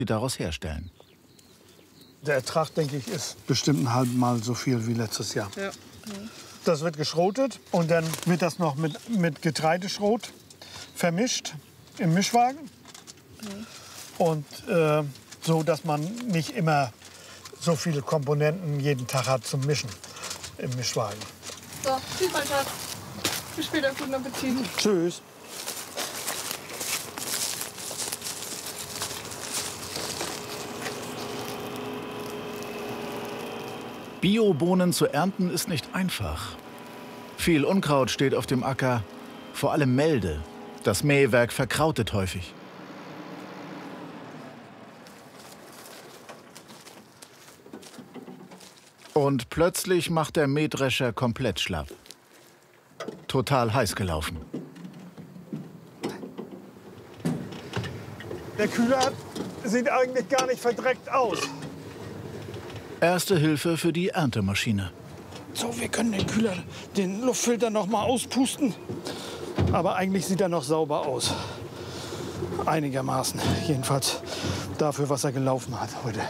sie daraus herstellen. Der Ertrag, denke ich, ist bestimmt ein halbmal so viel wie letztes Jahr. Ja. Das wird geschrotet und dann wird das noch mit Getreideschrot vermischt im Mischwagen. Und so, dass man nicht immer so viele Komponenten jeden Tag hat zum Mischen im Mischwagen. So, tschüss, mein Schatz. Bis später, guten Appetit. Tschüss. Bio-Bohnen zu ernten ist nicht einfach. Viel Unkraut steht auf dem Acker, vor allem Melde. Das Mähwerk verkrautet häufig. Und plötzlich macht der Mähdrescher komplett schlapp. Total heiß gelaufen. Der Kühler sieht eigentlich gar nicht verdreckt aus. Erste Hilfe für die Erntemaschine. So, wir können den Kühler, den Luftfilter noch mal auspusten. Aber eigentlich sieht er noch sauber aus. Einigermaßen. Jedenfalls dafür, was er gelaufen hat heute.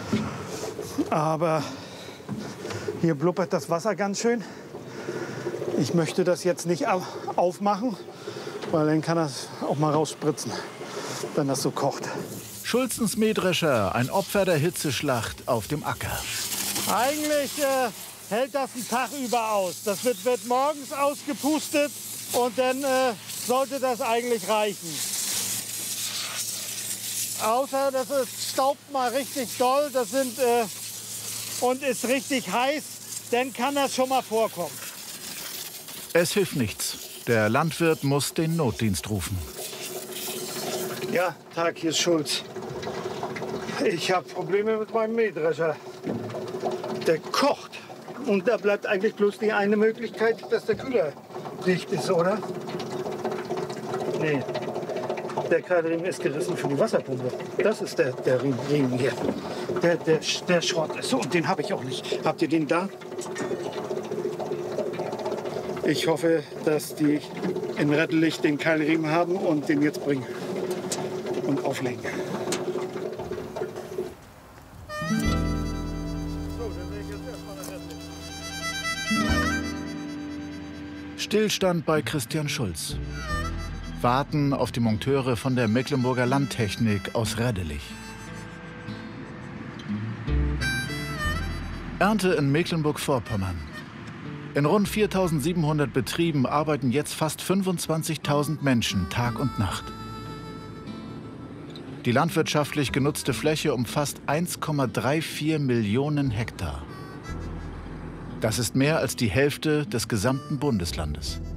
Aber hier blubbert das Wasser ganz schön. Ich möchte das jetzt nicht aufmachen, weil dann kann das auch mal rausspritzen, wenn das so kocht. Schulzens Mähdrescher, ein Opfer der Hitzeschlacht auf dem Acker. Eigentlich hält das einen Tag über aus. Das wird morgens ausgepustet und dann sollte das eigentlich reichen. Außer dass es staubt mal richtig doll, und ist richtig heiß, dann kann das schon mal vorkommen. Es hilft nichts. Der Landwirt muss den Notdienst rufen. Ja, Tag, hier ist Schulz. Ich habe Probleme mit meinem Mähdrescher. Der kocht. Und da bleibt eigentlich bloß die eine Möglichkeit, dass der Kühler dicht ist, oder? Nee. Der Keilriemen ist gerissen für die Wasserpumpe. Das ist der Riemen hier. Der Schrott ist so. Und den habe ich auch nicht. Habt ihr den da? Ich hoffe, dass die in Rettelig den Keilriemen haben und den jetzt bringen und auflegen. Stillstand bei Christian Schulz. Warten auf die Monteure von der Mecklenburger Landtechnik aus Redelich. Ernte in Mecklenburg-Vorpommern. In rund 4.700 Betrieben arbeiten jetzt fast 25.000 Menschen Tag und Nacht. Die landwirtschaftlich genutzte Fläche umfasst 1,34 Millionen Hektar. Das ist mehr als die Hälfte des gesamten Bundeslandes.